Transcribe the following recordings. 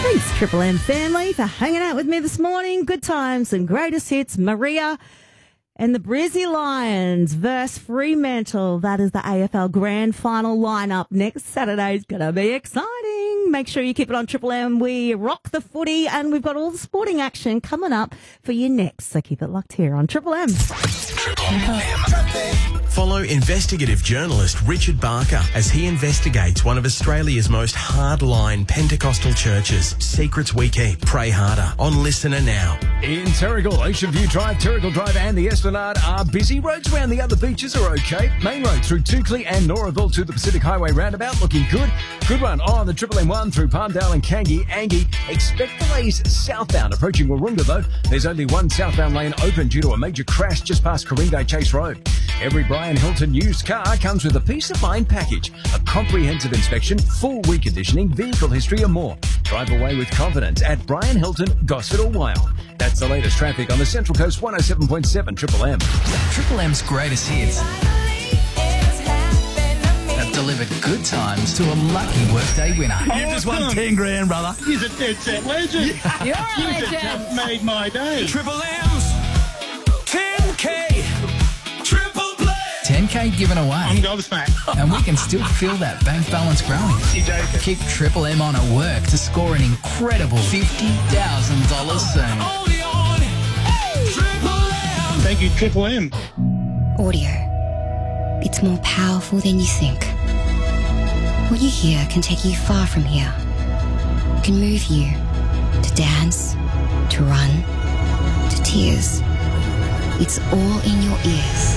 Thanks, Triple M family, for hanging out with me this morning. Good times and greatest hits. Maria and the Brizzy Lions versus Fremantle. That is the AFL Grand Final lineup. Next Saturday is going to be exciting. Make sure you keep it on Triple M. We rock the footy and we've got all the sporting action coming up for you next. So keep it locked here on Triple M. Triple M. Follow investigative journalist Richard Barker as he investigates one of Australia's most hardline Pentecostal churches. Secrets we keep. Pray harder on Listener Now. In Terrigal, Ocean View Drive, Terrigal Drive and the Esplanade are busy. Roads around the other beaches are okay. Main road through Toukley and Noraville to the Pacific Highway roundabout looking good. Good run on the Triple M1 through Palmdale and Angie. Expect delays southbound approaching Warunga though. There's only one southbound lane open due to a major crash just past Coringo Chase Road. Every Brian Hilton used car comes with a peace of mind package, a comprehensive inspection, full reconditioning, vehicle history and more. Drive away with confidence at Brian Hilton, Gosford or Wyong. That's the latest traffic on the Central Coast 107.7 Triple M. Triple M's greatest hits have delivered good times to a lucky workday winner. You just won 10 grand, brother. He's a dead set legend. You're a legend. Just made my day. Triple M's 10K. Triple play. 10K given away. I'm gobsmacked. And we can still feel that bank balance growing. You're joking. Keep Triple M on at work to score an incredible $50,000 soon. Only on Triple M. Thank you, Triple M. Audio. It's more powerful than you think. What you hear can take you far from here. It can move you to dance, to run, to tears. It's all in your ears.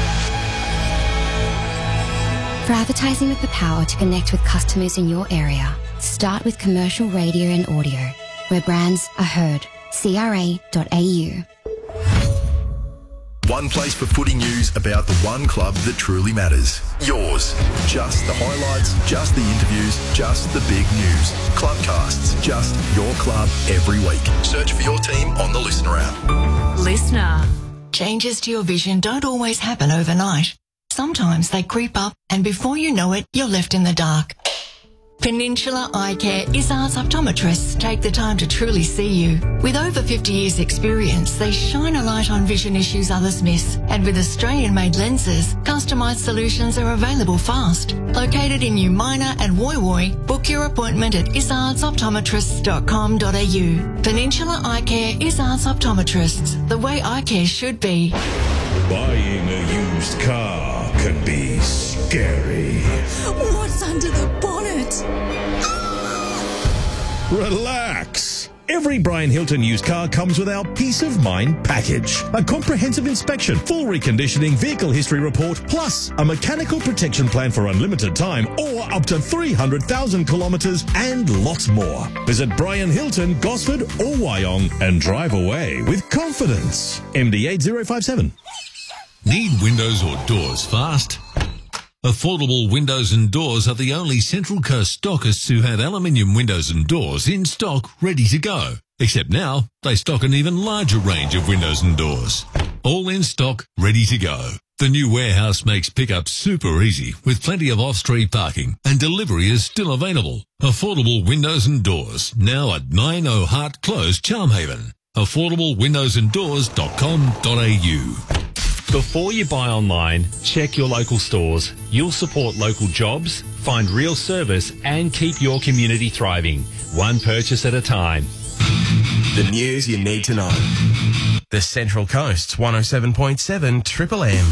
For advertising with the power to connect with customers in your area, start with commercial radio and audio, where brands are heard. CRA.au. One place for footy news about the one club that truly matters. Yours. Just the highlights, just the interviews, just the big news. Clubcasts, just your club every week. Search for your team on the Listener app. Listener. Changes to your vision don't always happen overnight. Sometimes they creep up and before you know it, you're left in the dark. Peninsula Eye Care Izzard's optometrists take the time to truly see you. With over 50 years experience, they shine a light on vision issues others miss. And with Australian-made lenses, customised solutions are available fast. Located in New Minor and Woy Woy, book your appointment at izardsoptometrists.com.au. Peninsula Eye Care Izzard's optometrists, the way eye care should be. Buying a used car can be scary. What's under the bonnet? Relax. Every Brian Hilton used car comes with our Peace of Mind package. A comprehensive inspection, full reconditioning, vehicle history report, plus a mechanical protection plan for unlimited time or up to 300,000 kilometres and lots more. Visit Brian Hilton, Gosford or Wyong and drive away with confidence. MD 8057. Need windows or doors fast? Affordable Windows and Doors are the only Central Coast stockists who have aluminium windows and doors in stock ready to go. Except now, they stock an even larger range of windows and doors. All in stock, ready to go. The new warehouse makes pickup super easy with plenty of off-street parking and delivery is still available. Affordable Windows and Doors, now at 90 Hart Close, Charmhaven. AffordableWindowsandDoors.com.au. Before you buy online, check your local stores. You'll support local jobs, find real service and keep your community thriving. One purchase at a time. The news you need to know. The Central Coast's 107.7 Triple M.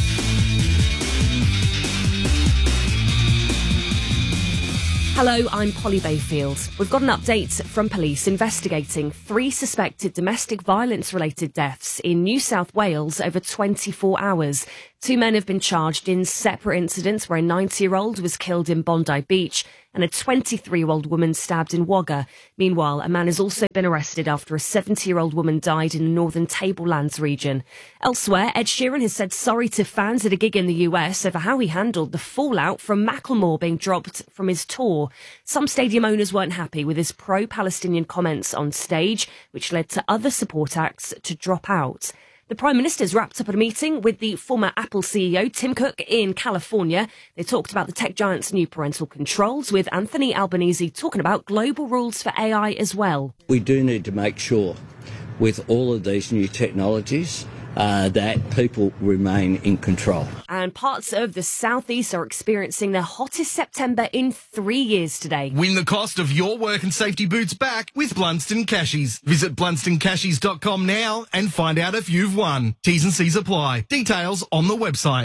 Hello, I'm Polly Bayfield. We've got an update from police investigating 3 suspected domestic violence-related deaths in New South Wales over 24 hours. 2 men have been charged in separate incidents where a 90-year-old was killed in Bondi Beach and a 23-year-old woman stabbed in Wagga. Meanwhile, a man has also been arrested after a 70-year-old woman died in the Northern Tablelands region. Elsewhere, Ed Sheeran has said sorry to fans at a gig in the US over how he handled the fallout from Macklemore being dropped from his tour. Some stadium owners weren't happy with his pro-Palestinian comments on stage, which led to other support acts to drop out. The Prime Minister's wrapped up a meeting with the former Apple CEO Tim Cook in California. They talked about the tech giant's new parental controls, with Anthony Albanese talking about global rules for AI as well. We do need to make sure with all of these new technologies that people remain in control. And parts of the southeast are experiencing their hottest September in 3 years today. Win the cost of your work and safety boots back with Blunston Cashies. Visit BlunstonCashies.com now and find out if you've won. T's and C's apply. Details on the website.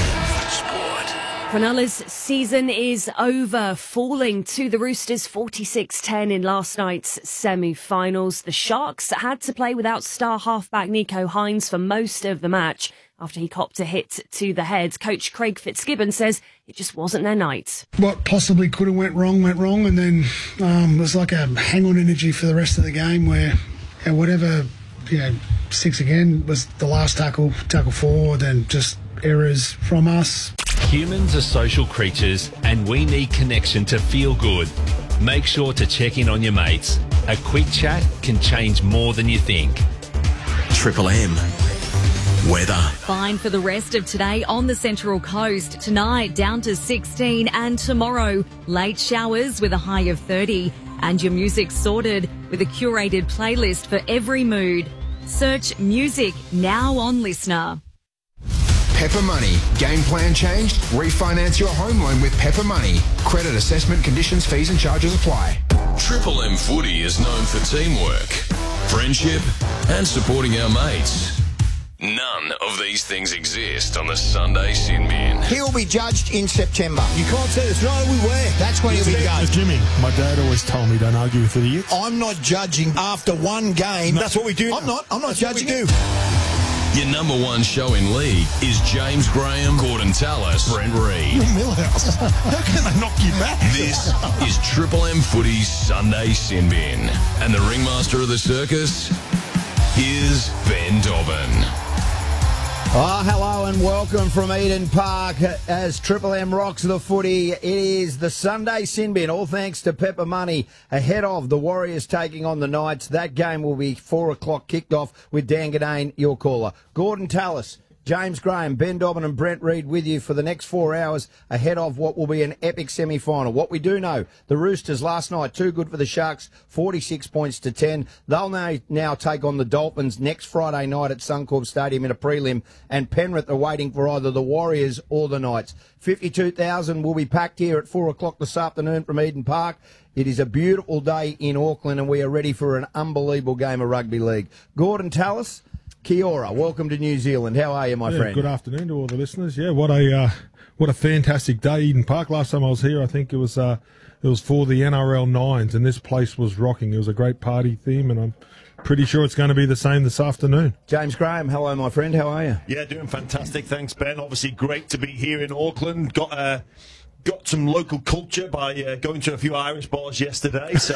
Cronulla's season is over, falling to the Roosters 46-10 in last night's semi-finals. The Sharks had to play without star halfback Nico Hines for most of the match after he copped a hit to the head. Coach Craig Fitzgibbon says it just wasn't their night. What possibly could have went wrong, and then it was like a hang-on energy for the rest of the game where whatever, six again was the last tackle forward, and just errors from us. Humans are social creatures and we need connection to feel good. Make sure to check in on your mates. A quick chat can change more than you think. Triple M. Weather. Fine for the rest of today on the Central Coast. Tonight down to 16, and tomorrow late showers with a high of 30. And your music sorted with a curated playlist for every mood. Search music now on Listener. Pepper Money. Game plan changed? Refinance your home loan with Pepper Money. Credit assessment, conditions, fees and charges apply. Triple M Footy is known for teamwork, friendship and supporting our mates. None of these things exist on the Sunday Sin Bin. He'll be judged in September. You can't say this. No, we were. That's when he'll be judged. Jimmy, my dad always told me don't argue with idiots. I'm not judging after one game. No, that's what we do. I'm not judging you. Your number one show in league is James Graham, Gordon Tallis, Brent Reid. Millhouse. How can they knock you back? This is Triple M Footy's Sunday Sin Bin. And the ringmaster of the circus is Ben Dobbin. Oh, hello and welcome from Eden Park as Triple M rocks the footy. It is the Sunday Sin Bin, all thanks to Pepper Money, ahead of the Warriors taking on the Knights. That game will be 4 o'clock kicked off with Dan Gadane, your caller. Gordon Tallis, James Graham, Ben Dobbin and Brent Reid with you for the next 4 hours ahead of what will be an epic semi-final. What we do know, the Roosters last night, too good for the Sharks, 46 points to 10. They'll now take on the Dolphins next Friday night at Suncorp Stadium in a prelim, and Penrith are waiting for either the Warriors or the Knights. 52,000 will be packed here at 4 o'clock this afternoon from Eden Park. It is a beautiful day in Auckland and we are ready for an unbelievable game of rugby league. Gordon Tallis, kia ora. Welcome to New Zealand. How are you, my friend? Good afternoon to all the listeners. Yeah, what a fantastic day, Eden Park. Last time I was here, I think it was for the NRL Nines, and this place was rocking. It was a great party theme, and I'm pretty sure it's going to be the same this afternoon. James Graham, hello, my friend. How are you? Yeah, doing fantastic. Thanks, Ben. Obviously, great to be here in Auckland. Got some local culture by going to a few Irish bars yesterday. So,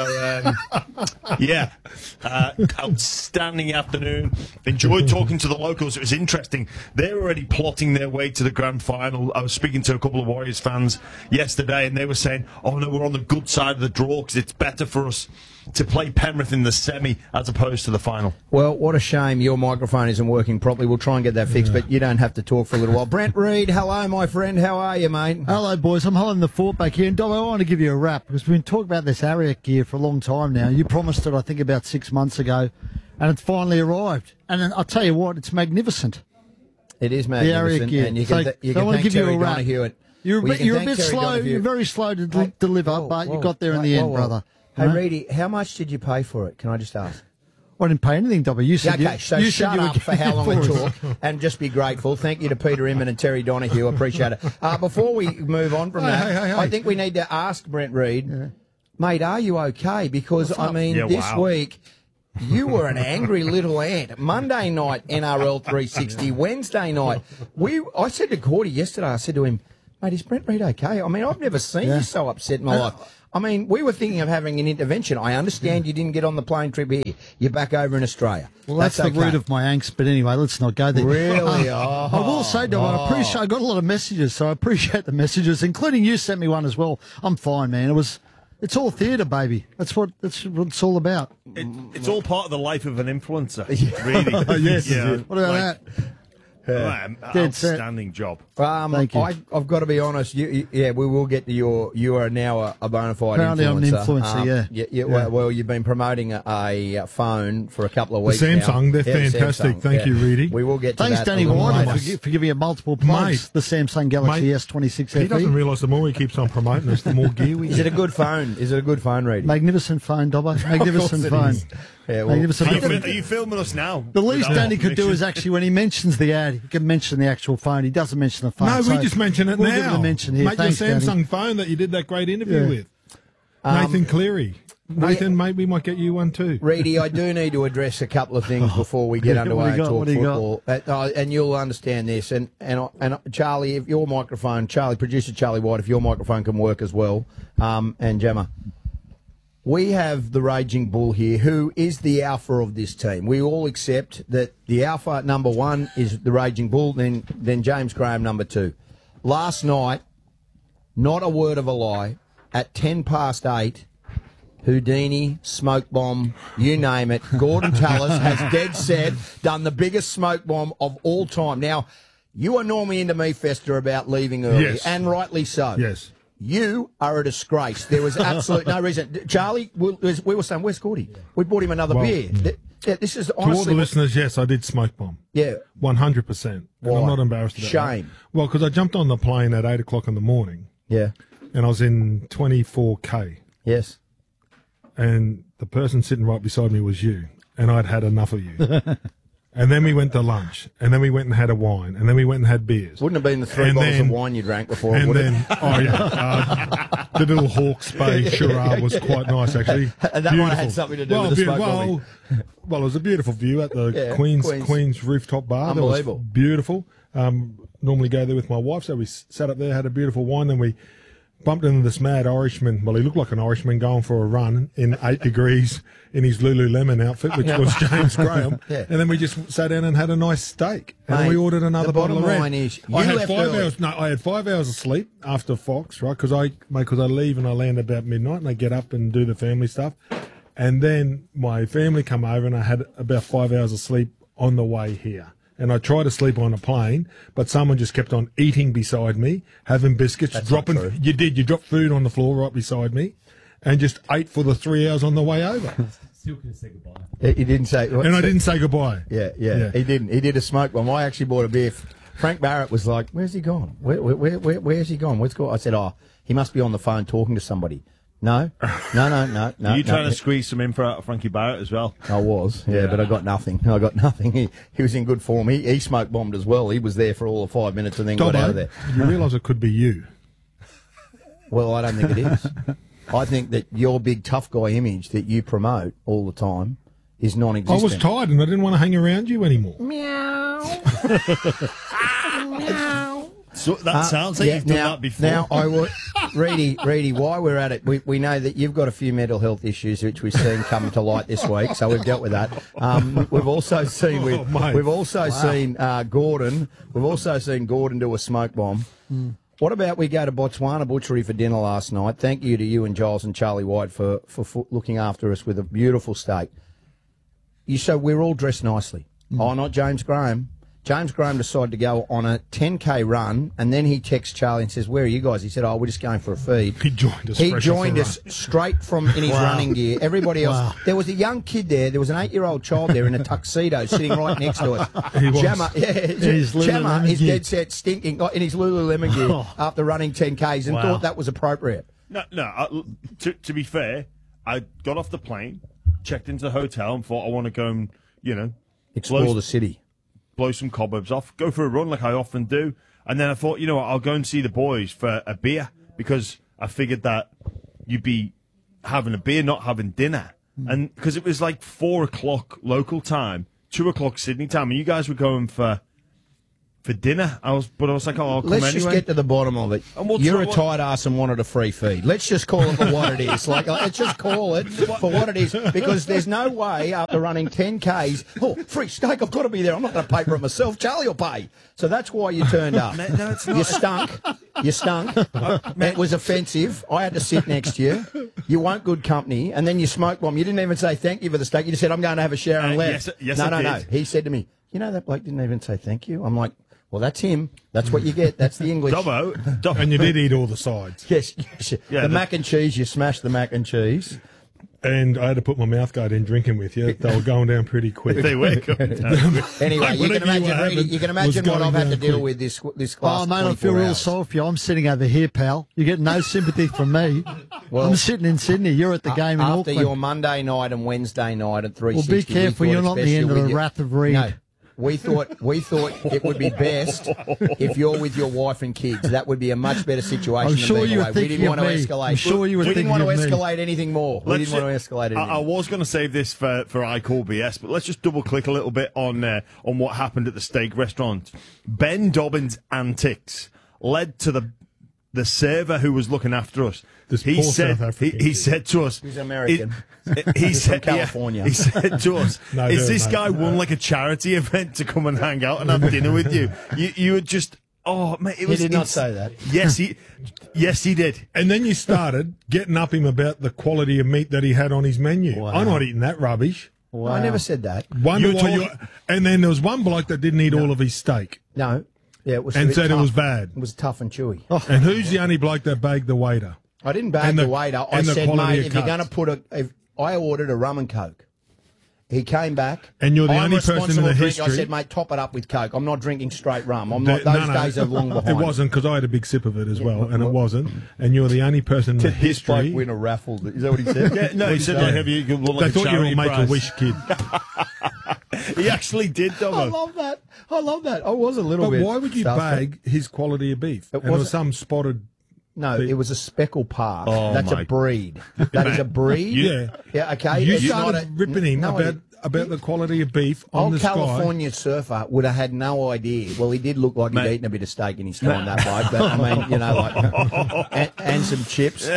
outstanding afternoon. Enjoyed talking to the locals. It was interesting. They're already plotting their way to the grand final. I was speaking to a couple of Warriors fans yesterday, and they were saying, oh, no, we're on the good side of the draw because it's better for us to play Penrith in the semi as opposed to the final. Well, what a shame your microphone isn't working properly. We'll try and get that fixed, but you don't have to talk for a little while. Brent Reid, hello, my friend. How are you, mate? Hello, boys. I'm holding the fort back here. And, Dom, I want to give you a wrap because we've been talking about this Ariat gear for a long time now. You promised it, I think, about 6 months ago, and it's finally arrived. And I'll tell you what, it's magnificent. It is magnificent. The Ariat gear. And you can thank Terry Donahue. You're a bit slow. You're very slow to deliver, but you got there in the end, brother. Hey, Reedy, how much did you pay for it? Can I just ask? I didn't pay anything, W. You said okay, so shut up for how long we talk and just be grateful. Thank you to Peter Inman and Terry Donahue. I appreciate it. Before we move on from that, I think we need to ask Brent Reid, mate, are you okay? Because, this week, you were an angry little ant. Monday night, NRL 360. Wednesday night, I said to Cordy yesterday, I said to him, mate, is Brent Reid okay? I mean, I've never seen you so upset in my life. I mean, we were thinking of having an intervention. I understand you didn't get on the plane trip here. You're back over in Australia. Well, that's the root of my angst. But anyway, let's not go there. Really? I will say, Dom, I got a lot of messages, so I appreciate the messages, including you sent me one as well. I'm fine, man. It was It's all theatre, baby. That's what it's all about. It's all part of the life of an influencer, really. Yes. Yeah. What about that? Outstanding job. Thank you. I've got to be honest. We will get to your. You are now a bona fide Apparently influencer. I'm an influencer, yeah. Well, you've been promoting a phone for a couple of weeks. Samsung, now. they're fantastic. Samsung, Thank you, Reedy. We will get to Thanks, that. Danny a little White, later. for giving you multiple plugs. The Samsung Galaxy S26 FE. He doesn't realise the more he keeps on promoting us, the more gear we Is get. it a good phone? Is it a good phone, Reedy? Magnificent phone, Dobbo. Magnificent phone. Yeah, well, Magnificent. Are you filming us now? The least Without Danny could do permission? is actually, when he mentions the ad, he can mention the actual phone. He doesn't mention the phone. No, so we just mention it we'll now. Give it a mention here. Mate, Thanks, your Samsung Danny. phone that you did that great interview Yeah. with. Nathan Cleary. Nathan, maybe we might get you one too. Reedy, I do need to address a couple of things before we get underway and talk football. And you'll understand this. And Charlie, if your microphone, producer Charlie White, if your microphone can work as well, and Gemma. We have the Raging Bull here, who is the alpha of this team. We all accept that the alpha number one is the Raging Bull, then James Graham number two. Last night, not a word of a lie, at 8:10, Houdini, smoke bomb, you name it, Gordon Tallis has dead set done the biggest smoke bomb of all time. Now, you are normally into me, Fester, about leaving early, Yes. and rightly so. Yes. You are a disgrace. There was absolutely no reason. Charlie, we were saying, where's Gordy? We bought him another beer. This is To all honestly... the listeners, yes, I did smoke bomb. Yeah. 100%. And Why? I'm not embarrassed about that. Shame. Well, because I jumped on the plane at 8 o'clock in the morning. Yeah. And I was in 24K. Yes. And the person sitting right beside me was you. And I'd had enough of you. And then we went to lunch. And then we went and had a wine. And then we went and had beers. Wouldn't have been the three bottles of wine you drank before, and would then, it? oh yeah, the little Hawke's Bay Shiraz was quite nice, actually. And that might have had something to do with the smoke bombing. Well, it was a beautiful view at the Queen's rooftop bar. Unbelievable. That was beautiful. Normally go there with my wife, so we sat up there, had a beautiful wine, then we bumped into this mad Irishman. Well, he looked like an Irishman going for a run in 8 degrees in his Lululemon outfit, which was James Graham. Yeah. And then we just sat down and had a nice steak. And then we ordered another bottle of red. I had 5 hours. No, I had 5 hours of sleep after Fox, right? Because I leave and I land about midnight, and I get up and do the family stuff. And then my family come over, and I had about 5 hours of sleep on the way here. And I tried to sleep on a plane, but someone just kept on eating beside me, having biscuits, That's dropping. not true. You did. You dropped food on the floor right beside me, and just ate for the 3 hours on the way over. Still couldn't say goodbye. He didn't say... And I didn't say goodbye. Yeah. He didn't. He did a smoke bomb. I actually bought a beer. Frank Barrett was like, where's he gone? Where's he gone? What's going on? I said, he must be on the phone talking to somebody. No. Are you trying to squeeze some info out of Frankie Barrett as well? I was, but I got nothing. He was in good form. He smoke bombed as well. He was there for all of 5 minutes and then got out of there. You realise it could be you. Well, I don't think it is. I think that your big tough guy image that you promote all the time is non-existent. I was tired and I didn't want to hang around you anymore. Meow. So that sounds like you've done that before. Now, Reedy, while we're at it, we know that you've got a few mental health issues which we've seen come to light this week, so we've dealt with that. We've also seen Gordon. We've also seen Gordon do a smoke bomb. What about we go to Botswana Butchery for dinner last night? Thank you to you and Giles and Charlie White for looking after us with a beautiful steak. So we're all dressed nicely. Oh, not James Graham. James Graham decided to go on a 10K run, and then he texts Charlie and says, where are you guys? He said, we're just going for a feed. He joined us. He joined us straight from in his running gear. Everybody else. There was a young kid there. There was an 8-year-old child there in a tuxedo sitting right next to us. He was. Gemma is dead set stinking in his Lululemon gear after running 10Ks and thought that was appropriate. No. To be fair, I got off the plane, checked into the hotel, and thought I want to go and, explore the city. Blow some cobwebs off, go for a run like I often do. And then I thought, I'll go and see the boys for a beer because I figured that you'd be having a beer, not having dinner. And because it was like 4 o'clock local time, 2 o'clock Sydney time, and you guys were going for for dinner. I was like, oh, I'll come Let's anyway. just get to the bottom of it. And we'll You're a try- tight ass and wanted a free feed. Let's just call it for what it is. Let's just call it for what it is, because there's no way after running 10 Ks, free steak, I've got to be there. I'm not going to pay for it myself. Charlie will pay. So that's why you turned up. No, it's not. You stunk. You stunk. It was offensive. I had to sit next to you. You weren't good company, and then you smoke bomb. You didn't even say thank you for the steak. You just said, I'm going to have a shower and left. yes, no, I no. did. He said to me, you know, that bloke didn't even say thank you. I'm like, well, that's him. That's what you get. That's the English. Dobbo. And you did eat all the sides. Yes. Yeah, the mac and cheese, you smashed the mac and cheese. And I had to put my mouth guard in drinking with you. They were going down pretty quick. They were going down. Anyway, you can imagine what I've had to deal with this class. Oh, mate, I feel real sorry for you. I'm sitting over here, pal. You get no sympathy from me. Well, I'm sitting in Sydney. You're at the game in after Auckland. your Monday night and Wednesday night at 3:60. Well, be careful. You're not the end of the wrath of Reed. No. We thought it would be best if you're with your wife and kids. That would be a much better situation. I'm sure than being you were away. We thinking didn't want to of me. escalate. I'm sure you were We didn't thinking want to of me. escalate anything more. We didn't want to escalate anything. I was going to save this for I Call BS, but let's just double click a little bit on what happened at the steak restaurant. Ben Dobbins' antics led to the server who was looking after us. He said to us, he's American. He's from California. He said to us, No, "Is no, this no, guy no. won like a charity event to come and hang out and have dinner with you? You were just." Oh, mate, He did not say that. Yes, he did. And then you started getting up him about the quality of meat that he had on his menu. Wow. I'm not eating that rubbish. Wow. I never said that. Wonder You were why talking- and then there was one bloke that didn't eat all of his steak. No. Yeah, it was And a bit said it tough. was bad. It was tough and chewy. And who's the only bloke that bagged the waiter? I didn't bag And the the- waiter. I and the said, quality mate, of if you're cuts. going to put I ordered a rum and Coke. He came back. And you're the I'm only person in responsible the drink. history. I said, mate, top it up with Coke. I'm not drinking straight rum. I'm That- not. Those no, days are long behind. It wasn't, because I had a big sip of it as well, and it wasn't. And you're the only person in the Did this bloke history. win a raffle? Is that what he said? Yeah, no, he said, "Have you won like They a thought you were charity a Make-A-Wish prize?" kid. He actually did, I Dobbo. love that. I love that. I was a little But bit. why would you starstruck. bag his quality of beef? It And it was wasn't- some spotted... No, it was a speckle park. Oh, That's my- a breed. That is a breed. Yeah. Yeah. Okay. You It's started not a- ripping him no, about the quality of beef on Old the sky. California surfer would have had no idea. Well, he did look like he'd eaten a bit of steak in his time, that bloke. But I mean, you know, like and some chips.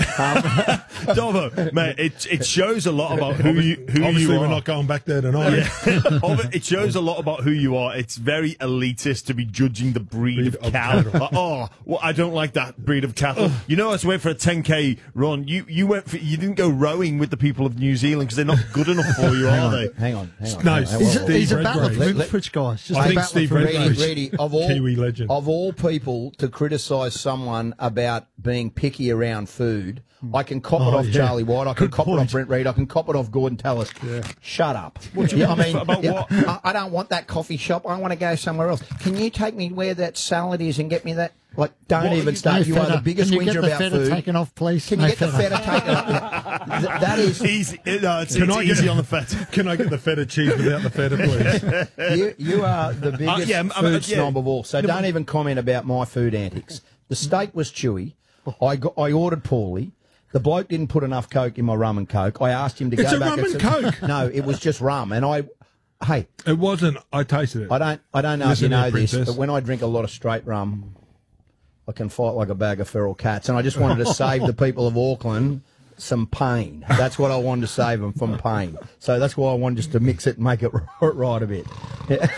Dobbo, mate, it shows a lot about who you Obviously, are. we're not going back there tonight. It shows a lot about who you are. It's very elitist to be judging the breed of cow. Like, well, I don't like that breed of cattle. You know, I was waiting for a 10K run. You didn't go rowing with the people of New Zealand because they're not good enough for you, are they? Hang on. No, He's a battler for Redgrave. Ipswich, guys. Just I a think battler Steve for Redgrave. Really, Kiwi legend. of all people to criticise someone about being picky around food, I can cop it off Charlie White, I can Good cop it point. off Brent Reid, I can cop it off Gordon Tallis. Shut up. What do you I mean, about what? I don't want that coffee shop. I want to go somewhere else. Can you take me where that salad is and get me that? Like, don't What? even start. You are the biggest Can you whinger get the about feta food. taken off, please? Can you get the feta taken off? That is Easy. No, it's Can I easy get- on the feta. Can I get the feta cheese without the feta, please? You are the biggest food snob of all. So don't even comment about my food antics. The steak was chewy. I ordered poorly. The bloke didn't put enough Coke in my rum and Coke. I asked him to It's go a back. rum and Coke. No, it was just rum. And hey, It wasn't. I tasted it. I don't know Listen if you know there, this, Princess. but when I drink a lot of straight rum, I can fight like a bag of feral cats. And I just wanted to save the people of Auckland some pain. That's what I wanted to save them from pain. So that's why I wanted just to mix it and make it right a bit. Yeah.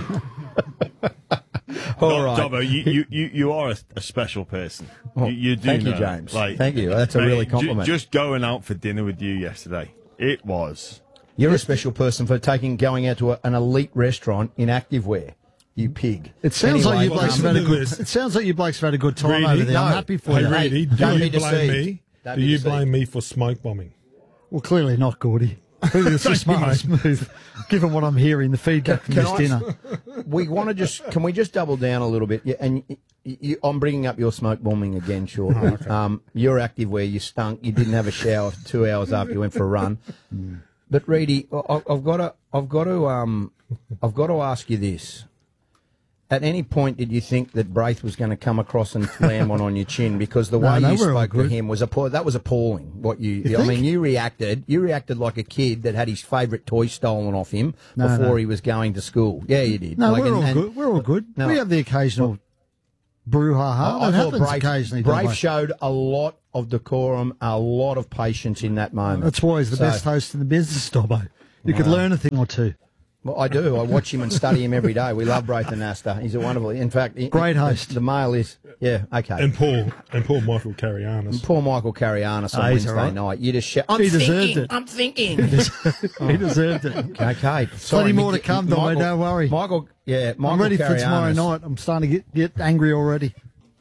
All right. Dobbo, you are a special person. Oh, You do. thank you, know. James. Like, Thank you. That's a mate, really compliment. Just going out for dinner with you yesterday, it was. You're a special person for going out to an elite restaurant in activewear. You pig. It sounds like you Anyway, blokes have had a good. this. It sounds like you blokes have had a good time Really? over there. I'm No. happy for Hey, you. Reedy, do don't you be blame deceived. me? Don't Do be you deceived. blame me for smoke bombing? Well, clearly not, Gordy. Clearly it's just Thank you, smooth. Given what I'm hearing, the feedback from Can this I- dinner. Can we just double down a little bit? Yeah, and I'm bringing up your smoke bombing again shortly. Your activewear, you stunk. You didn't have a shower for 2 hours after you went for a run. But Reedy, I've got to ask you this. At any point, did you think that Braith was going to come across and land one on your chin? Because the way No, you we're all spoke to good. him was that was appalling. What you I think? mean, you reacted like a kid that had his favourite toy stolen off him No, before no. he was going to school. Yeah, you did. No, Like, we're all and- good. We're all good. No. We have the occasional brouhaha. I That thought happens occasionally. Braith don't we? showed a lot of decorum, a lot of patience in that moment. That's why he's the So- best host in the business, Dobbo. You could Wow. learn a thing or two. Well, I do. I watch him and study him every day. We love Braith and Asta. He's a wonderful. In fact, Great host. The mail is okay. And Paul Michael Carrianis. And poor Michael Carrianis on he's Wednesday all right. night. You just shout. He deserved it. I'm thinking. He deserved it. Okay. Plenty more to come, Dobbo. Don't worry. Michael. Yeah, Michael. I'm ready for tomorrow Carrianis. night. I'm starting to get angry already.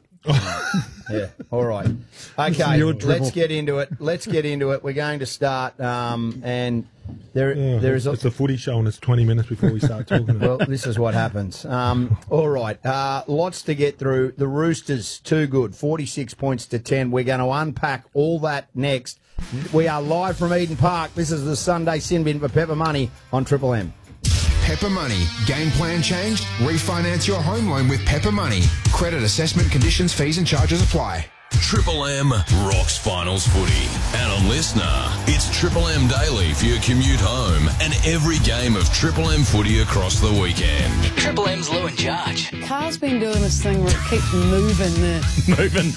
Yeah. All right. This Okay. is your dribble. Let's get into it. We're going to start. And there's It's a footy show and it's 20 minutes before we start talking about Well, this is what happens. All right. Lots to get through. The Roosters, too good. 46 points to 10. We're going to unpack all that next. We are live from Eden Park. This is the Sunday Sin Bin for Pepper Money on Triple M. Pepper Money. Game plan changed? Refinance your home loan with Pepper Money. Credit assessment conditions, fees and charges apply. Triple M rocks finals footy. And on Listener, it's Triple M Daily for your commute home and every game of Triple M footy across the weekend. Triple M's Lou in charge. Car's been doing this thing where it keeps moving there. Moving.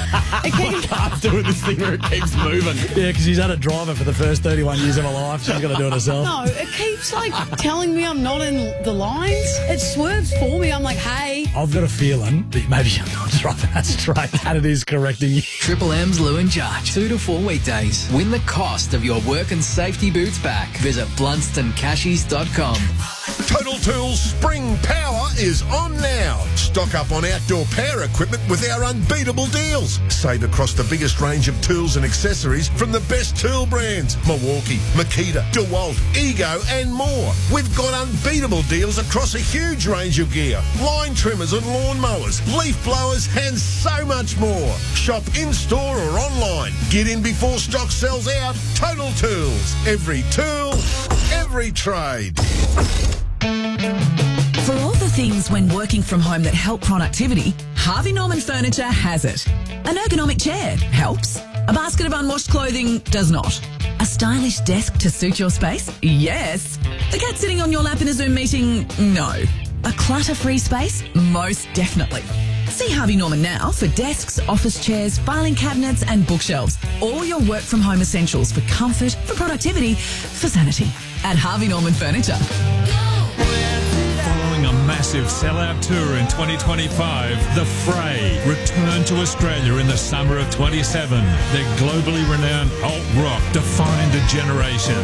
Car's doing this thing where it keeps moving. Yeah, because she's had a driver for the first 31 years of her life. She's got to do it herself. No, it keeps telling me I'm not in the lines. It swerves for me. I'm like, hey. I've got a feeling that maybe I'm not driving that straight and it is correcting you. Triple M's Lou in charge. 2 to 4 weekdays. Win the cost of your work and safety boots back. Visit BlunstonCashies.com. Total Tools Spring Power is on now. Stock up on outdoor power equipment with our unbeatable deals. Save across the biggest range of tools and accessories from the best tool brands. Milwaukee, Makita, DeWalt, Ego and more. We've got unbeatable deals across a huge range of gear. Line trimmers and lawn mowers, leaf blowers and so much more. Shop in-store or online. Get in before stock sells out. Total Tools. Every tool, every trade. For all the things when working from home that help productivity, Harvey Norman Furniture has it. An ergonomic chair helps. A basket of unwashed clothing does not. A stylish desk to suit your space? Yes. The cat sitting on your lap in a Zoom meeting? No. A clutter-free space? Most definitely. See Harvey Norman now for desks, office chairs, filing cabinets and bookshelves. All your work from home essentials for comfort, for productivity, for sanity. At Harvey Norman Furniture. Following a massive sellout tour in 2025, The Fray return to Australia in the summer of 27. Their globally renowned alt rock defined a generation.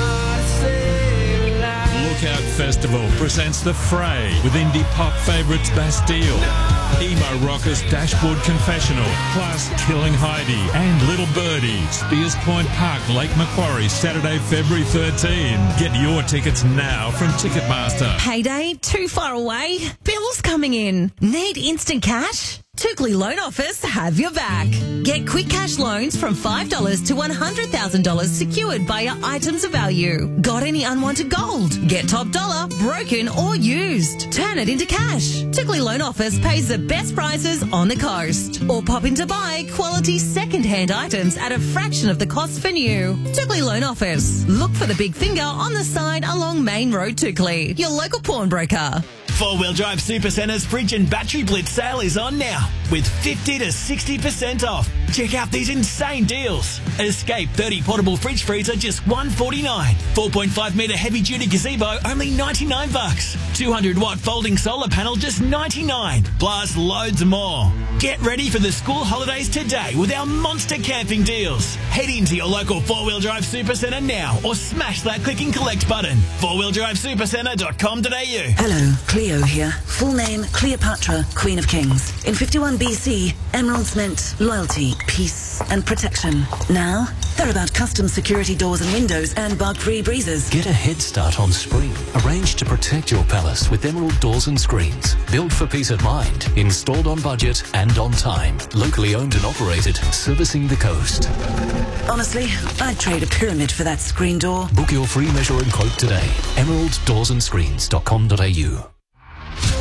Lookout Festival presents The Fray with indie pop favourites Bastille, emo rockers Dashboard Confessional, plus Killing Heidi and Little Birdie. Spears Point Park, Lake Macquarie, Saturday, February 13. Get your tickets now from Ticketmaster. Payday too far away? Bills coming in? Need instant cash? Tookley Loan Office have your back. Get quick cash loans from $5 to $100,000 secured by your items of value. Got any unwanted gold? Get top dollar, broken or used. Turn it into cash. Tookley Loan Office pays the best prices on the coast. Or pop in to buy quality second-hand items at a fraction of the cost for new. Tookley Loan Office. Look for the big finger on the side along Main Road, Tookley. Your local pawnbroker. 4-Wheel Drive Supercenter's Fridge and Battery Blitz sale is on now with 50 to 60% off. Check out these insane deals. Escape 30 portable fridge freezer just $149. 4.5 metre heavy duty gazebo only $99. 200-watt folding solar panel just $99. Plus loads more. Get ready for the school holidays today with our monster camping deals. Head into your local 4-Wheel Drive Supercentre now or smash that click and collect button. 4wheeldrivesupercentre.com.au. Hello, Cleo here. Full name, Cleopatra, Queen of Kings. In 51 BC, emeralds meant loyalty, peace, and protection. Now, they're about custom security doors and windows and bug-free breezes. Get a head start on spring. Arrange to protect your palace with Emerald Doors and Screens. Built for peace of mind. Installed on budget and on time. Locally owned and operated. Servicing the coast. Honestly, I'd trade a pyramid for that screen door. Book your free measure and quote today. EmeraldDoorsandScreens.com.au.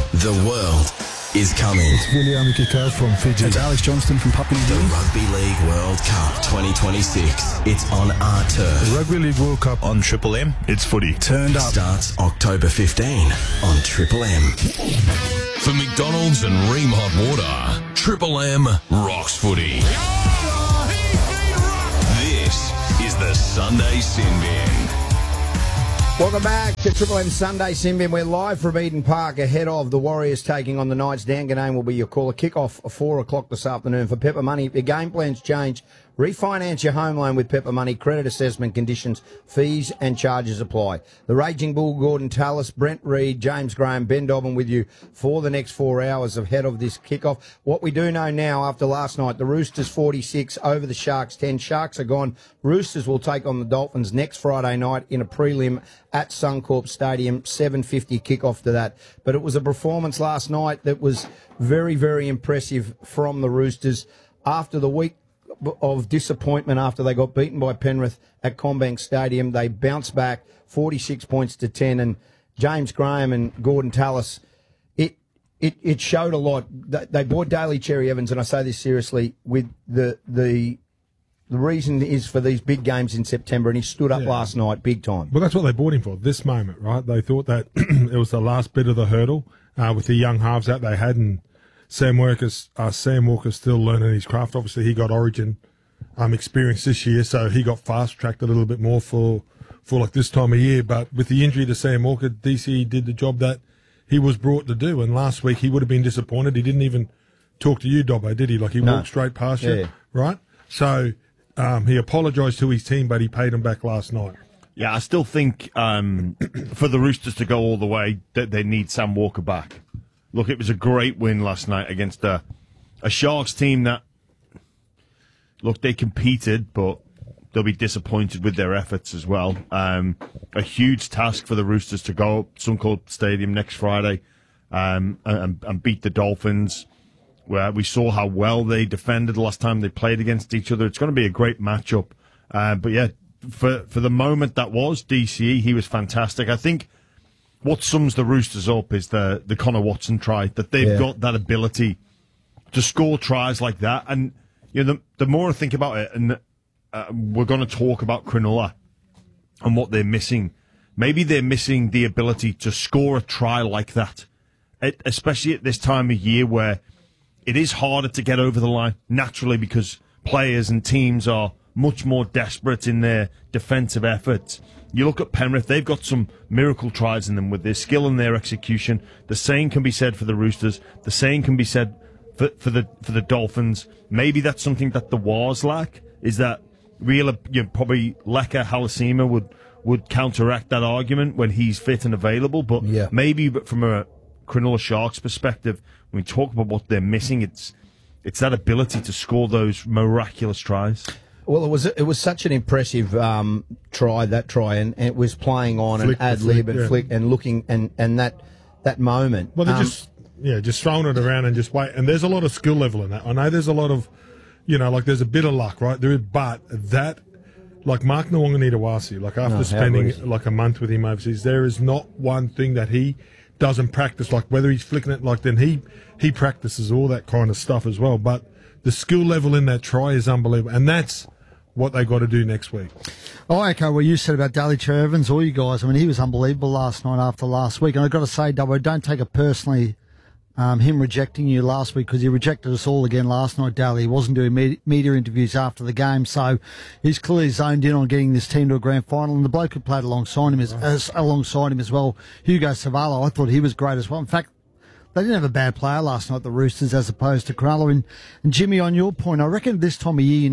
The world is coming. It's William Kikau from Fiji. It's Alex Johnston from Papua New The Guinea. Rugby League World Cup 2026. It's on our turf. The Rugby League World Cup On Triple M, it's footy. turned up. Starts October 15 on Triple M. For McDonald's and Ream Hot Water, Triple M rocks footy. This is the Sunday Sin Bin. Welcome back to Triple M Sunday Sin-Bin. We're live from Eden Park ahead of the Warriors taking on the Knights. Dan Ganane will be your caller. Kick-off at 4 o'clock this afternoon. For Pepper Money, if your game plans change, refinance your home loan with Pepper Money. Credit assessment conditions, fees and charges apply. The Raging Bull, Gordon Tallis, Brent Reid, James Graham, Ben Dobbin with you for the next 4 hours ahead of this kick-off. What we do know now after last night, the Roosters 46 over the Sharks 10. Sharks are gone. Roosters will take on the Dolphins next Friday night in a prelim at Suncorp Stadium, 7:50 kick-off to that. But it was a performance last night that was very, very impressive from the Roosters. After the week of disappointment after they got beaten by Penrith at CommBank Stadium, they bounced back 46 points to 10, and James Graham and Gordon Tallis, it showed a lot. They bought Daly Cherry Evans, and I say this seriously, with the reason is for these big games in September, and he stood up last night big time. Well, that's what they bought him for, this moment, right? They thought that it was the last bit of the hurdle with the young halves that they had, and Sam Walker's still learning his craft. Obviously, he got Origin experience this year, so he got fast-tracked a little bit more for like this time of year. But with the injury to Sam Walker, DC did the job that he was brought to do, and last week he would have been disappointed. He didn't even talk to you, Dobbo, did he? Like, he walked straight past you, right? So he apologised to his team, but he paid him back last night. Yeah, I still think for the Roosters to go all the way, that they need Sam Walker back. Look, it was a great win last night against a Sharks team that, look, they competed, but they'll be disappointed with their efforts as well. A huge task for the Roosters to go up Suncorp Stadium next Friday and beat the Dolphins, where we saw how well they defended the last time they played against each other. It's going to be a great matchup. But yeah, for the moment that was DCE, he was fantastic. I think what sums the Roosters up is the Connor Watson try, that they've got that ability to score tries like that. And you know, the more I think about it, and we're going to talk about Cronulla and what they're missing. Maybe they're missing the ability to score a try like that, especially at this time of year where it is harder to get over the line naturally because players and teams are much more desperate in their defensive efforts. You look at Penrith, they've got some miracle tries in them with their skill and their execution. The same can be said for the Roosters. The same can be said for the Dolphins. Maybe that's something that the Wars lack, is that probably Leka Halasima would counteract that argument when he's fit and available. But maybe from a Cronulla Sharks perspective, when we talk about what they're missing, it's that ability to score those miraculous tries. Well, it was such an impressive try, and it was playing on an ad lib and flick and looking and that moment. Well, they're just throwing it around and just wait. And there's a lot of skill level in that. I know there's a lot of, like there's a bit of luck, right? There is, but that, like Mark Nwonganitawasi, like after spending like a month with him overseas, there is not one thing that he doesn't practice. Like whether he's flicking it, like then he practices all that kind of stuff as well. But the skill level in that try is unbelievable, and that's what they got to do next week. I echo what you said about Daly Cherry Evans, all you guys. I mean, he was unbelievable last night after last week. And I've got to say, Dubbo, don't take it personally, him rejecting you last week, because he rejected us all again last night, Daly. He wasn't doing media interviews after the game, so he's clearly zoned in on getting this team to a grand final. And the bloke who played alongside him as well, Hugo Savala, I thought he was great as well. In fact, they didn't have a bad player last night, the Roosters, as opposed to Cronulla. And Jimmy, on your point, I reckon this time of year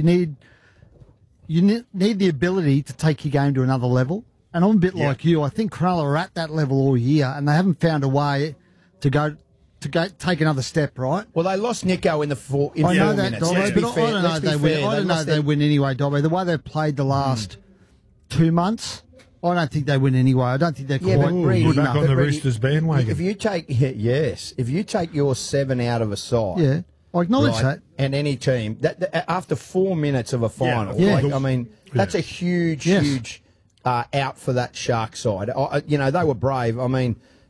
you need the ability to take your game to another level. And I'm a bit like you. I think Cronulla are at that level all year, and they haven't found a way to take another step, right? Well, they lost Nico in 4 minutes. I know that, Dobbo, but I don't know if they win. I don't know if they win anyway, Dobbo. The way they've played the last 2 months, I don't think they win anyway. I don't think they're quite good back on the Roosters bandwagon. If you take your 7 out of a side, I acknowledge that. And any team that after 4 minutes of a final, that's a huge out for that Shark side. They were brave. I mean,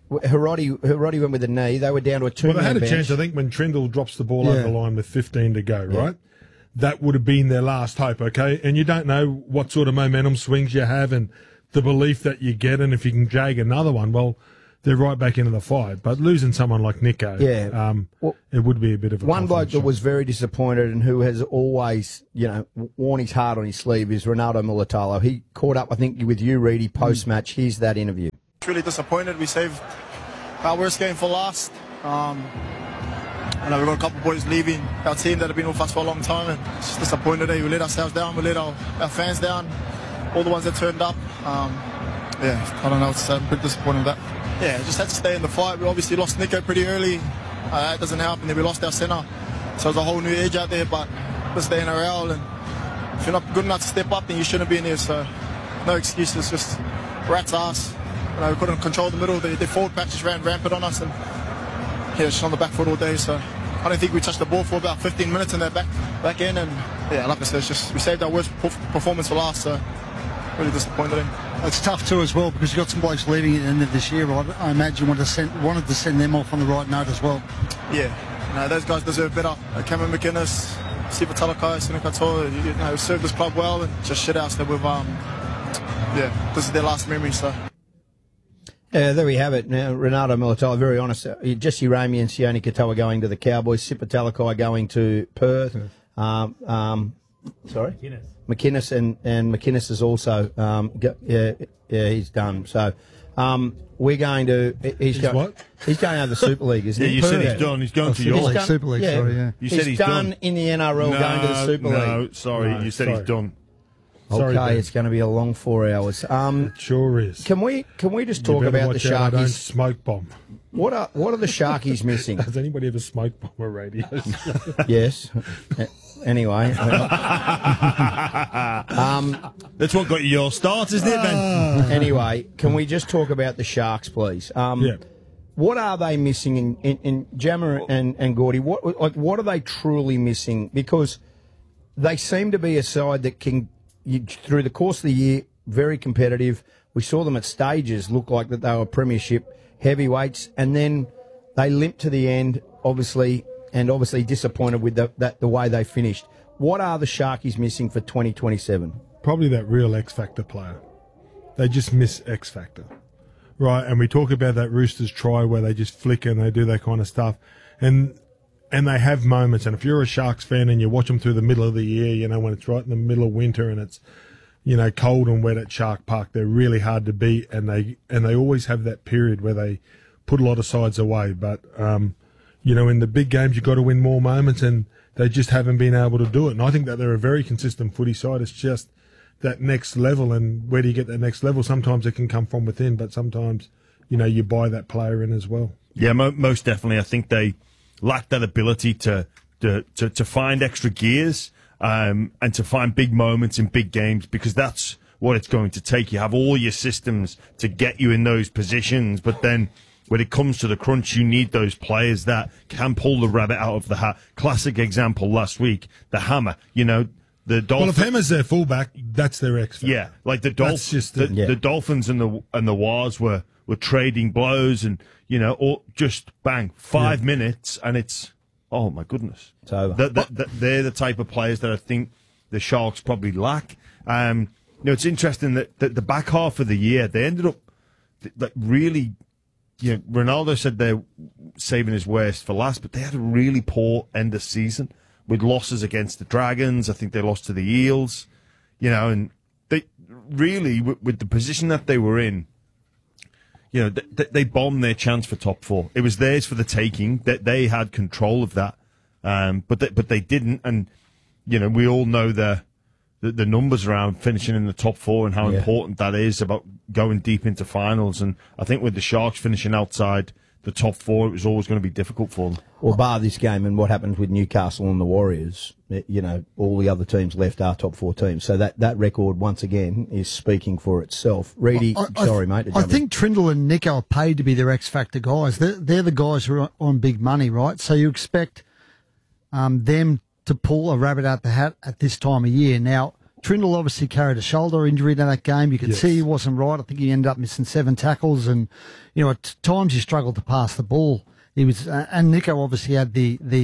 Hiroti went with a knee. They were down to a two-man Well, they had a bench. chance, I think, when Trindle drops the ball over the line with 15 to go, right? That would have been their last hope, okay? And you don't know what sort of momentum swings you have and the belief that you get, and if you can jag another one, well, they're right back into the fight. But losing someone like Nico, it would be a bit of a One bloke confidence that shock. was very disappointed and who has always, worn his heart on his sleeve is Ronaldo Mulatalo. He caught up, I think, with you, Reedy, post-match. Here's that interview. Really disappointed. We saved our worst game for last. I know we've got a couple of boys leaving our team that have been with us for a long time, and it's just disappointed that we let ourselves down, we let our fans down, all the ones that turned up. I don't know, it's a bit disappointing with that. Yeah, just had to stay in the fight. We obviously lost Nico pretty early. It doesn't help, and then we lost our centre. So there's a whole new edge out there, but let's stay in NRL, and if you're not good enough to step up, then you shouldn't be in here. So no excuses, just rat's ass. We couldn't control the middle. Their forward patches ran rampant on us, and just on the back foot all day. So I don't think we touched the ball for about 15 minutes in their back end, and like I said, it's just we saved our worst performance for last. So really disappointed. It's tough too as well because you've got some blokes leaving at the end of this year, right? I imagine you wanted to send them off on the right note as well. Yeah, those guys deserve better. Cameron McInnes, Siva Talakai, Sinu Katoa, served this club well, and just shit house that we've this is their last memory. So. There we have it. Now, Ronaldo Mulatalo, very honest. Jesse Ramey and Sione Katoa going to the Cowboys. Sipa Talakai going to Perth. Sorry? McInnes and McInnes is also, he's done. So, we're going to, he's going over the Super League, isn't he? Yeah, you said he's done. He's going to York. Super League, sorry, yeah. You said he's done in the NRL, going to the Super League. No, sorry, you said he's done. Okay, Sorry, it's going to be a long 4 hours. It sure is. Can we just talk about the Sharkies? Don't Sharkies? smoke bomb. What are the Sharkies missing? Has anybody ever smoke bomb a radio? Yes. Anyway, that's what got you your start, isn't it, Ben? Anyway, can we just talk about the Sharks, please? What are they missing in Jammer and Gordy? What are they truly missing? Because they seem to be a side that can, through the course of the year, very competitive. We saw them at stages look like that they were premiership heavyweights, and then they limped to the end, obviously disappointed with the way they finished. What are the Sharkies missing for 2027? Probably that real X Factor player. They just miss X Factor. Right, and we talk about that Roosters try where they just flicker and they do that kind of stuff. And they have moments, and if you're a Sharks fan and you watch them through the middle of the year, when it's right in the middle of winter and it's, cold and wet at Shark Park, they're really hard to beat, and they always have that period where they put a lot of sides away. But, in the big games, you've got to win more moments, and they just haven't been able to do it. And I think that they're a very consistent footy side. It's just that next level, and where do you get that next level? Sometimes it can come from within, but sometimes, you buy that player in as well. Yeah, most definitely. I think they lack that ability to find extra gears and to find big moments in big games, because that's what it's going to take. You have all your systems to get you in those positions, but then when it comes to the crunch, you need those players that can pull the rabbit out of the hat. Classic example last week, the Hammer. The Dolphins. Well, if Hammer's their fullback, that's their X factor. Yeah, like the Dolphins. The Dolphins and the Wars were trading blows, and or just bang 5 minutes, and it's oh my goodness, it's over. They're the type of players that I think the Sharks probably lack. It's interesting that the back half of the year they ended up really. Ronaldo said they're saving his worst for last, but they had a really poor end of season with losses against the Dragons. I think they lost to the Eels, and they really, with the position that they were in, they bombed their chance for top four. It was theirs for the taking. That they had control of that, but they didn't. And we all know the numbers around finishing in the top four and how important that is about going deep into finals. And I think with the Sharks finishing outside the top four, it was always going to be difficult for them. Well, bar this game and what happened with Newcastle and the Warriors, all the other teams left our top four teams. So that record, once again, is speaking for itself. Reedy, sorry, mate. I think Trindle and Nico are paid to be their X Factor guys. They're the guys who are on big money, right? So you expect them to pull a rabbit out the hat at this time of year. Now, Trindle obviously carried a shoulder injury in that game. You could Yes. see he wasn't right. I think he ended up missing 7 tackles, and at times he struggled to pass the ball. He was, and Nico obviously had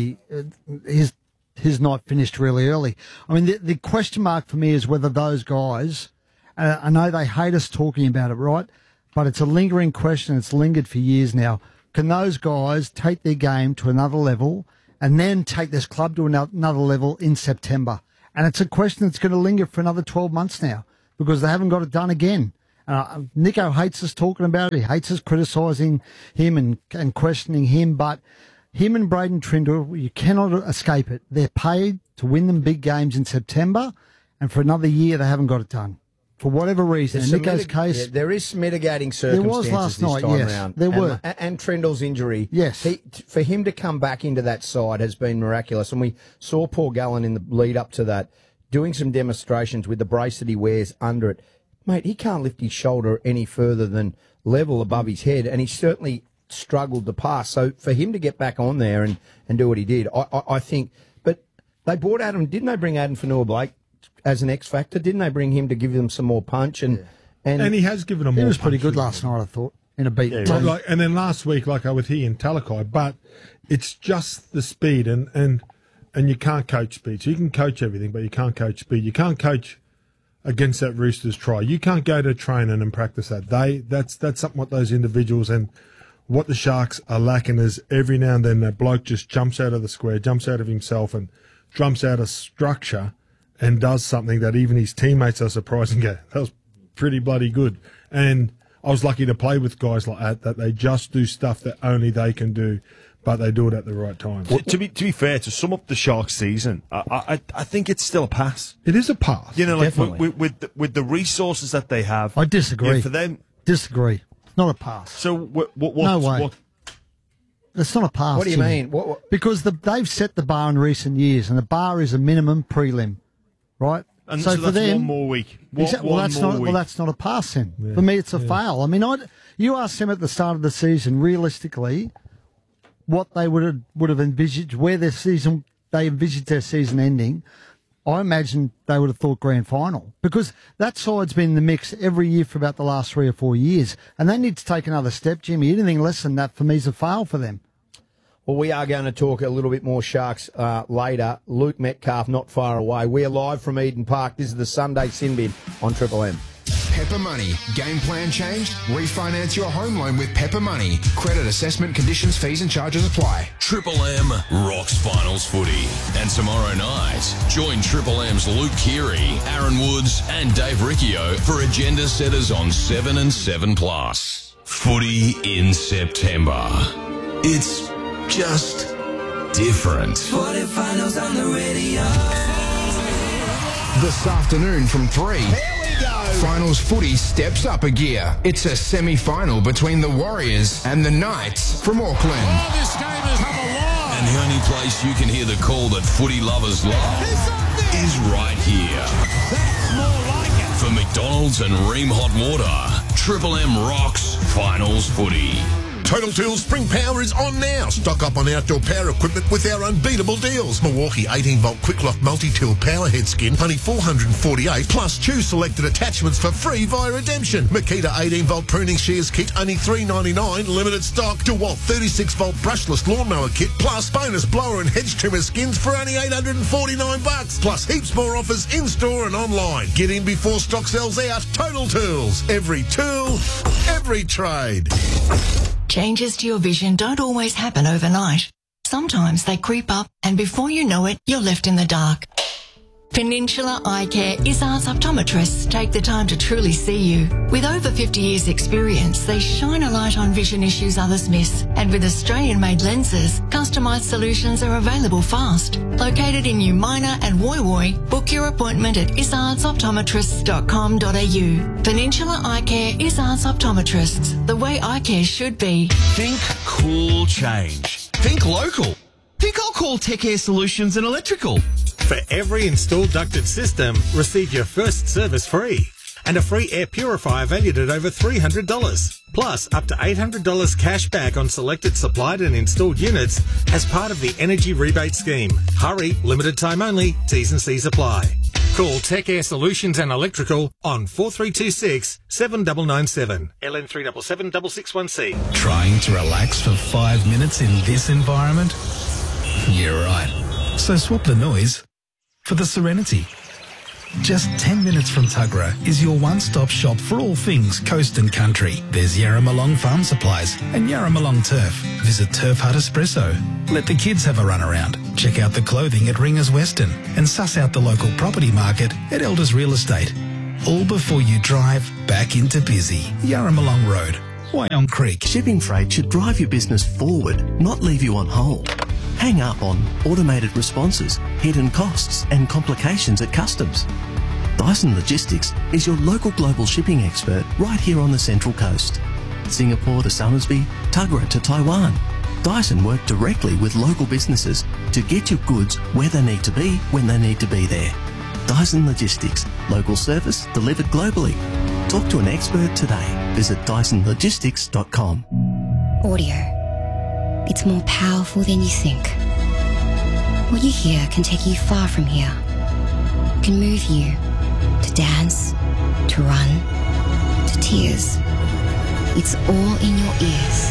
his night finished really early. I mean, the question mark for me is whether those guys. I know they hate us talking about it, right? But it's a lingering question. It's lingered for years now. Can those guys take their game to another level and then take this club to another level in September? And it's a question that's going to linger for another 12 months now because they haven't got it done again. Nico hates us talking about it. He hates us criticising him and questioning him. But him and Braden Trindle, you cannot escape it. They're paid to win them big games in September, and for another year they haven't got it done. For whatever reason. In Nico's case... Yeah, there is mitigating circumstances there was last night, time yes, around. there were. And Trindle's injury. Yes. For him to come back into that side has been miraculous. And we saw Paul Gallen in the lead up to that doing some demonstrations with the brace that he wears under it. Mate, he can't lift his shoulder any further than level above his head, and he certainly struggled to pass. So for him to get back on there and do what he did, I think... But they brought Adam... Didn't they bring Adam Fanua-Blake as an X factor? Didn't they bring him to give them some more punch? And he has given them more. He was pretty punch good as last well. night, I thought, in a beat. And then last week, with he and Talakai, but it's just the speed, and you can't coach speed. So you can coach everything, but you can't coach speed. You can't coach against that Roosters try. You can't go to training and practice that. That's something what those individuals and what the Sharks are lacking is every now and then that bloke just jumps out of the square, jumps out of himself, and jumps out of structure and does something that even his teammates are surprised and go, that was pretty bloody good. And I was lucky to play with guys like that they just do stuff that only they can do, but they do it at the right time. Well, to be fair, to sum up the Sharks season, I think it's still a pass. It is a pass. With the resources that they have. I disagree. For them... Disagree. Not a pass. So what no way. It's not a pass. What do you mean? What? Because they've set the bar in recent years, and the bar is a minimum prelim, right? And so for that's them, 1 more week. That's not a pass then. Yeah. For me, it's a fail. I mean, you asked them at the start of the season, realistically, what they would have envisaged, where they envisaged their season ending. I imagine they would have thought grand final because that side's been in the mix every year for about the last 3 or 4 years, and they need to take another step, Jimmy. Anything less than that for me is a fail for them. Well, we are going to talk a little bit more Sharks later. Luke Metcalf not far away. We're live from Eden Park. This is the Sunday Sin Bin on Triple M. Pepper Money. Game plan changed? Refinance your home loan with Pepper Money. Credit assessment conditions, fees and charges apply. Triple M rocks finals footy. And tomorrow night, join Triple M's Luke Keary, Aaron Woods and Dave Riccio for agenda setters on 7 and 7+. Footy in September. It's just different. Footy finals on the radio. This afternoon from 3. Finals footy steps up a gear. It's a semi-final between the Warriors and the Knights from Auckland. Oh, this game has come alive. And the only place you can hear the call that footy lovers love is right here. That's more like it. For McDonald's and Ream Hot Water, Triple M rocks finals footy. Total Tools Spring Power is on now. Stock up on outdoor power equipment with our unbeatable deals. Milwaukee 18-volt Quick-Lock Multi-Tool Power Head Skin, only $448, plus choose selected attachments for free via redemption. Makita 18-volt Pruning Shears Kit, only $3.99, limited stock. DeWalt 36-volt Brushless Lawnmower Kit, plus bonus blower and hedge trimmer skins for only $849, plus heaps more offers in-store and online. Get in before stock sells out. Total Tools. Every tool, every trade. Changes to your vision don't always happen overnight. Sometimes they creep up and before you know it, you're left in the dark. Peninsula Eye Care Izzard's optometrists take the time to truly see you. With over 50 years experience, they shine a light on vision issues others miss. And with Australian-made lenses, customised solutions are available fast. Located in New Minor and Woy Woy, book your appointment at izardsoptometrists.com.au. Peninsula Eye Care Izzard's optometrists, the way eye care should be. Think cool change. Think local. Think I'll call Tech Air Solutions and Electrical. For every installed ducted system, receive your first service free and a free air purifier valued at over $300. Plus, up to $800 cash back on selected supplied and installed units as part of the Energy Rebate Scheme. Hurry, limited time only, T's and C's apply. Call Tech Air Solutions and Electrical on 4326 7997 LN 377 661C. Trying to relax for 5 minutes in this environment? You're right. So swap the noise for the serenity. Just 10 minutes from Tuggerah is your one-stop shop for all things coast and country. There's Yarramalong Farm Supplies and Yarramalong Turf. Visit Turf Hut Espresso. Let the kids have a run around. Check out the clothing at Ringers Western and suss out the local property market at Elders Real Estate. All before you drive back into busy Yarramalong Road, Wyong Creek. Shipping freight should drive your business forward, not leave you on hold. Hang up on automated responses, hidden costs and complications at customs. Dyson Logistics is your local global shipping expert right here on the Central Coast. Singapore to Somersby, Tuggerah to Taiwan. Dyson work directly with local businesses to get your goods where they need to be when they need to be there. Dyson Logistics, local service delivered globally. Talk to an expert today. Visit DysonLogistics.com. Audio. It's more powerful than you think. What you hear can take you far from here. Can move you to dance, to run, to tears. It's all in your ears.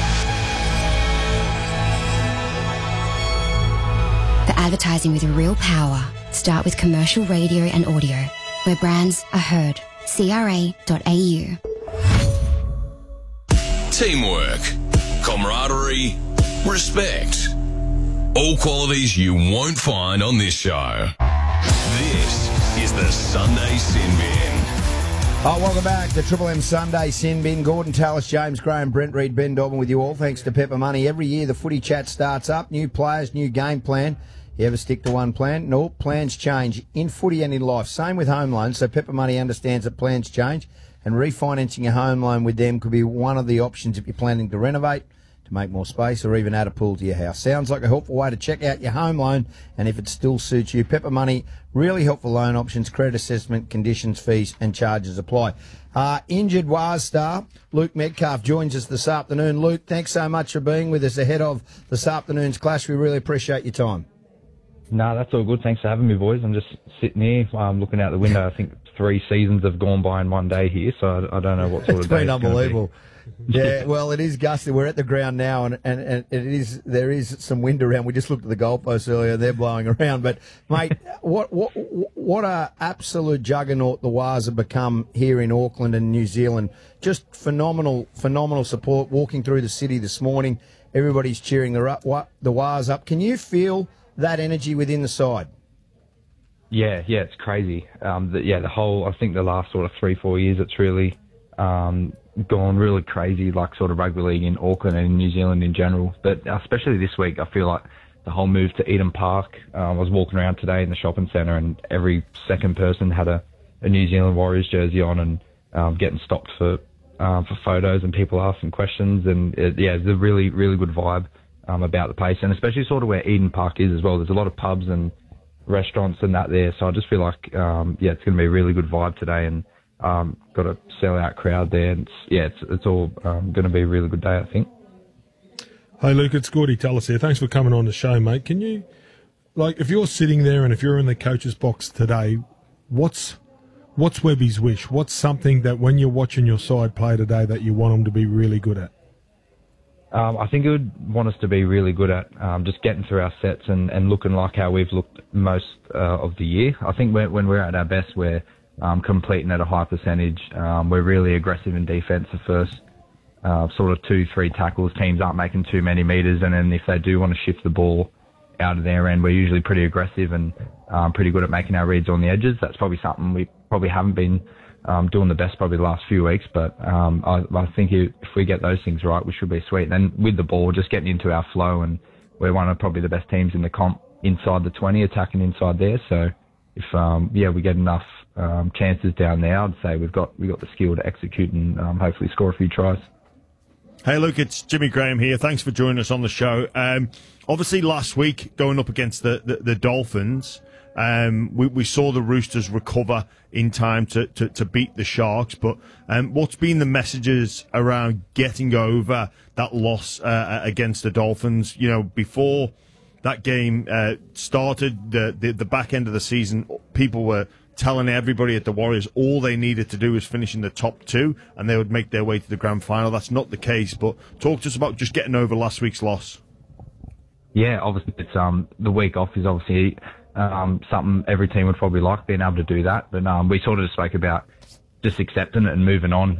For advertising with real power, start with commercial radio and audio, where brands are heard. CRA.au. Teamwork, camaraderie, respect. All qualities you won't find on this show. This is the Sunday Sin Bin. Oh, welcome back to Triple M Sunday Sin Bin. Gordon Tallis, James Graham, Brent Reid, Ben Dobbin with you all. Thanks to Pepper Money. Every year the footy chat starts up. New players, new game plan. You ever stick to one plan? No, plans change in footy and in life. Same with home loans. So Pepper Money understands that plans change, and refinancing your home loan with them could be one of the options if you're planning to renovate, to make more space, or even add a pool to your house. Sounds like a helpful way to check out your home loan, and if it still suits you. Pepper Money, really helpful loan options, credit assessment, conditions, fees and charges apply. Injured Waz star Luke Metcalf joins us this afternoon. Luke, thanks so much for being with us ahead of this afternoon's clash. We really appreciate your time. No, that's all good. Thanks for having me, boys. I'm just sitting here looking out the window. I think 3 seasons have gone by in one day here, so I don't know what sort of day it's been unbelievable. Yeah, well, it is gusty. We're at the ground now, and there is some wind around. We just looked at the goalposts earlier; they're blowing around. But mate, what a absolute juggernaut the Waz have become here in Auckland and New Zealand. Just phenomenal support. Walking through the city this morning, everybody's cheering the Waz up. Can you feel that energy within the side? Yeah, it's crazy. The whole, I think the last sort of 3-4 years, it's really gone really crazy, like sort of rugby league in Auckland and in New Zealand in general. But especially this week, I feel like the whole move to Eden Park. I was walking around today in the shopping centre, and every second person had a New Zealand Warriors jersey on, and getting stopped for photos and people asking questions. And it's a really, really good vibe about the place, and especially sort of where Eden Park is as well. There's a lot of pubs and restaurants and that there, so I just feel like it's going to be a really good vibe today, and got a sellout crowd there, and it's all going to be a really good day, I think. Hey Luke, it's Gordy Tallis here. Thanks for coming on the show, mate. Can you, if you're sitting there and if you're in the coach's box today, what's Webby's wish? What's something that when you're watching your side play today that you want them to be really good at? I think it would want us to be really good at just getting through our sets and looking like how we've looked most of the year. I think when we're at our best, we're completing at a high percentage. We're really aggressive in defence the first sort of 2-3 tackles. Teams aren't making too many metres, and then if they do want to shift the ball out of their end, we're usually pretty aggressive and pretty good at making our reads on the edges. That's probably something we probably haven't been doing the best probably the last few weeks, but I think if we get those things right, we should be sweet. And then with the ball, just getting into our flow, and we're one of probably the best teams in the comp inside the 20, attacking inside there. So if we get enough chances down there, I'd say we've got the skill to execute and hopefully score a few tries. Hey, Luke, it's Jimmy Graham here. Thanks for joining us on the show. Obviously, last week, going up against the Dolphins, we saw the Roosters recover in time to beat the Sharks. But what's been the messages around getting over that loss against the Dolphins? You know, before that game started, the back end of the season, people were telling everybody at the Warriors all they needed to do was finish in the top 2 and they would make their way to the grand final. That's not the case, but talk to us about just getting over last week's loss. Yeah, obviously it's the week off is obviously something every team would probably like, being able to do that. But we sort of just spoke about just accepting it and moving on.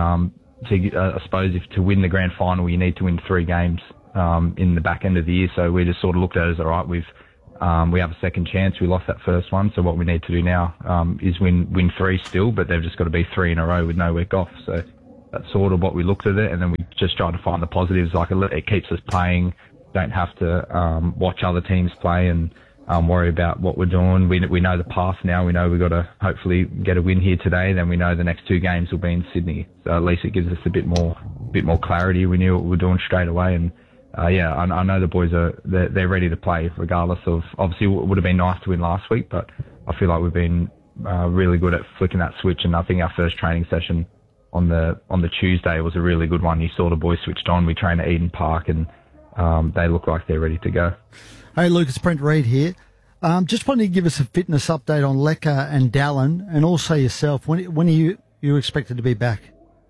I suppose if to win the grand final, you need to win 3 games in the back end of the year. So we just sort of looked at it as, all right, we have a second chance. We lost that first one, so what we need to do now is win 3 still, but they've just got to be 3 in a row with no week off. So that's sort of what we looked at it, and then we just tried to find the positives. Like, it keeps us playing. Don't have to watch other teams play and worry about what we're doing. We know the path now. We know we've got to hopefully get a win here today. Then we know the next 2 games will be in Sydney. So at least it gives us a bit more clarity. We knew what we were doing straight away, and I know the boys they're ready to play regardless of. Obviously, it would have been nice to win last week, but I feel like we've been really good at flicking that switch. And I think our first training session on the Tuesday was a really good one. You saw the boys switched on. We trained at Eden Park, and they look like they're ready to go. Hey, Lucas, Brent Reid here. Just wanted to give us a fitness update on Lecker and Dallin, and also yourself. When are you expected to be back?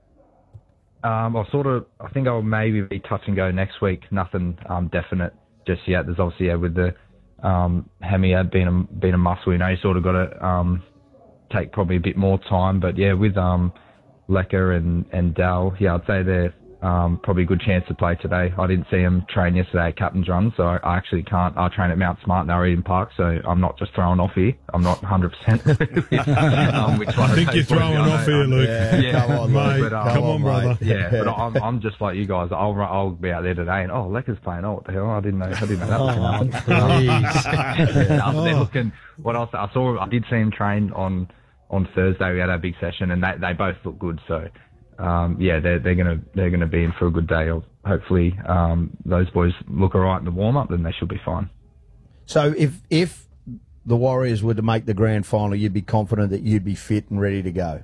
I think I'll maybe be touch and go next week. Nothing definite just yet. There's obviously with the Hemi being a muscle, you sort of got to take probably a bit more time. But yeah, with Lecker and Dal, I'd say they're probably a good chance to play today. I didn't see them train yesterday at Captain's Run, so I actually can't. I train at Mount Smart now, Eden Park, so I'm not just throwing off here. I'm not 100%. I think you're throwing off here, Luke. Yeah, come on, mate. Come on, brother. Yeah, but I'm just like you guys. I'll be out there today, and Lecker's playing. Oh, what the hell? I didn't know that was going on. They're looking. What else? I did see him train on Thursday. We had our big session, and they both look good. So. They're gonna be in for a good day. Hopefully, those boys look all right in the warm up, then they should be fine. So, if the Warriors were to make the grand final, you'd be confident that you'd be fit and ready to go.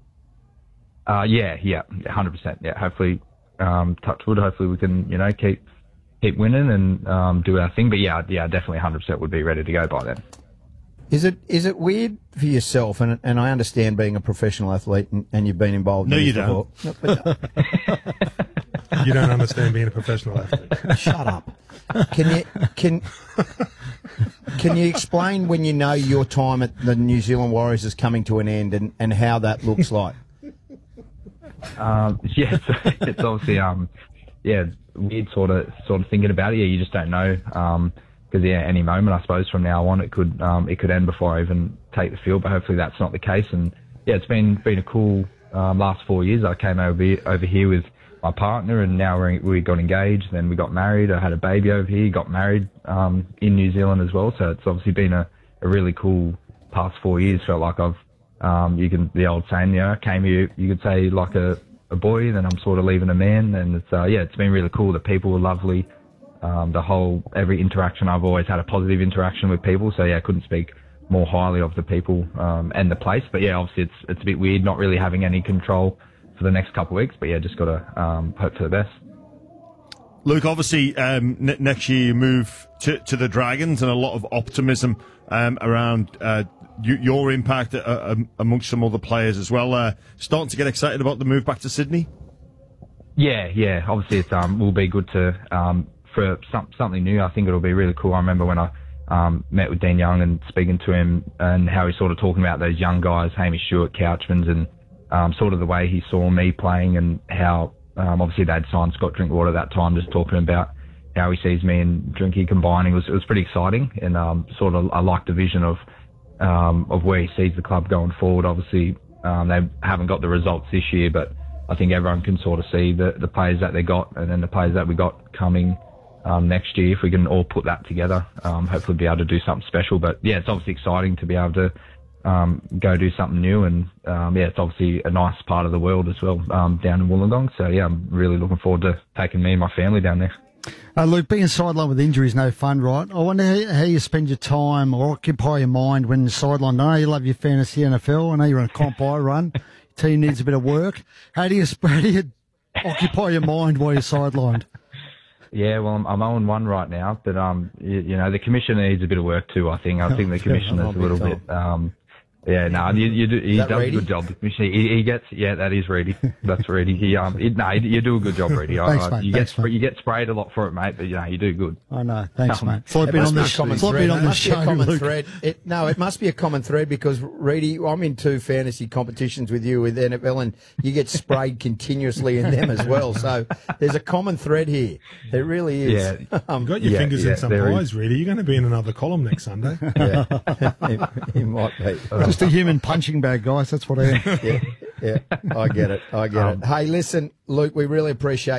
100%. Yeah, hopefully, touch wood. Hopefully, we can keep winning and do our thing. But definitely 100% would be ready to go by then. Is it weird for yourself? And I understand being a professional athlete and you've been involved. No, in you this don't. Before. You don't understand being a professional athlete. Shut up. Can you explain when you know your time at the New Zealand Warriors is coming to an end and how that looks like? It's obviously weird sort of thinking about it. Yeah, you just don't know. Because any moment, I suppose, from now on, it could end before I even take the field. But hopefully that's not the case. And it's been a cool last 4 years. I came over here with my partner, and now we got engaged. Then we got married. I had a baby over here. Got married in New Zealand as well. So it's obviously been a really cool past 4 years. Felt like I've the old saying, I came here. You could say like a boy, then I'm sort of leaving a man. And it's been really cool. The people were lovely. Every interaction, I've always had a positive interaction with people. So I couldn't speak more highly of the people and the place. But obviously it's a bit weird not really having any control for the next couple of weeks. But just got to hope for the best. Luke, obviously next year you move to the Dragons, and a lot of optimism around your impact amongst some other players as well. Starting to get excited about the move back to Sydney? Yeah. Obviously it will be good to... for something new. I think it'll be really cool. I remember when I met with Dean Young and speaking to him and how he's sort of talking about those young guys, Hamish Stewart, Couchmans, and sort of the way he saw me playing and how obviously they'd signed Scott Drinkwater at that time, just talking about how he sees me and Drinky combining. It was pretty exciting, and I liked the vision of where he sees the club going forward. Obviously they haven't got the results this year, but I think everyone can sort of see the players that they got and then the players that we got coming next year. If we can all put that together, hopefully be able to do something special. But it's obviously exciting to be able to go do something new, and it's obviously a nice part of the world as well, down in Wollongong. So I'm really looking forward to taking me and my family down there. Luke, being sidelined with injury is no fun, right? I wonder how you spend your time or occupy your mind when you're sidelined. I know you love your fantasy NFL. I know you're on a comp I run. Your team needs a bit of work. How do you occupy your mind while you're sidelined? Yeah, well, I'm 0-1 right now, but the commissioner needs a bit of work too. I think the commissioner's a little bit Yeah, no, you do. He does Reedy? a good job. He gets. Yeah, that is Reedy. That's Reedy. You do a good job, Reedy. Thanks, mate. You get sprayed a lot for it, mate. But you do good. I know. Thanks, mate. It must be a common thread. It must be a common Luke. thread. It must be a common thread because, Reedy, I'm in 2 fantasy competitions with you with NFL, and you get sprayed continuously in them as well. So there's a common thread here. There really is. Yeah. You've got your fingers in some pies, Reedy. You're going to be in another column next Sunday. Yeah, he might be. Just a human punching bag, guys. That's what I am. Yeah, I get it. Hey, listen, Luke, we really appreciate